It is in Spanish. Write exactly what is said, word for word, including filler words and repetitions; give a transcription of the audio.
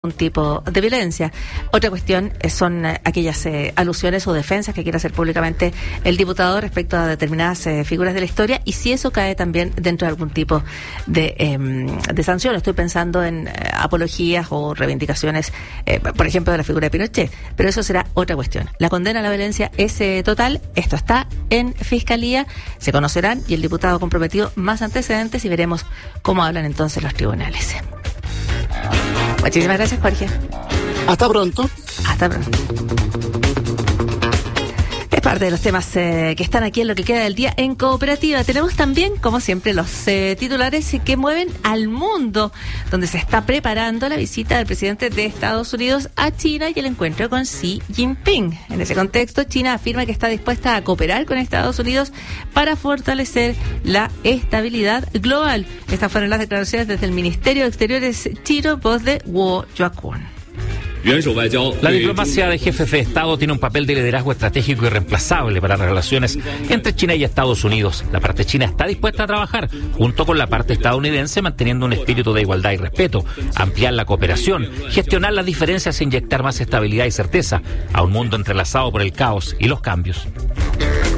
un tipo de violencia. Otra cuestión eh, son eh, aquellas eh, alusiones o defensas que quiere hacer públicamente el diputado respecto a determinadas eh, figuras de la historia y si eso cae también dentro de algún tipo de, eh, de sanción. Estoy pensando en eh, apologías o reivindicaciones, eh, por ejemplo, de la figura de Pinochet, pero eso será otra cuestión. La condena a la violencia es eh, total, esto está en Fiscalía, se conocerán y el diputado comprometido más antecedentes y veremos cómo hablan entonces los tribunales. Muchísimas gracias, Jorge. Hasta pronto. Hasta pronto. Es parte de los temas eh, que están aquí en lo que queda del día en Cooperativa. Tenemos también, como siempre, los eh, titulares que mueven al mundo, donde se está preparando la visita del presidente de Estados Unidos a China y el encuentro con Xi Jinping. En ese contexto, China afirma que está dispuesta a cooperar con Estados Unidos para fortalecer la estabilidad global. Estas fueron las declaraciones desde el Ministerio de Exteriores chino, voz de Wu Jiakun. La diplomacia de jefes de Estado tiene un papel de liderazgo estratégico irreemplazable para las relaciones entre China y Estados Unidos. La parte china está dispuesta a trabajar junto con la parte estadounidense manteniendo un espíritu de igualdad y respeto, ampliar la cooperación, gestionar las diferencias e inyectar más estabilidad y certeza a un mundo entrelazado por el caos y los cambios.